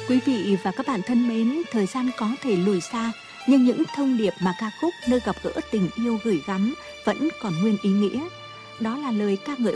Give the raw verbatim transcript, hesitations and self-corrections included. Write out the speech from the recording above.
Quý vị và các bạn thân mến, thời gian có thể lùi xa, nhưng những thông điệp mà ca khúc Nơi gặp gỡ tình yêu gửi gắm vẫn còn nguyên ý nghĩa. Đó là lời ca ngợi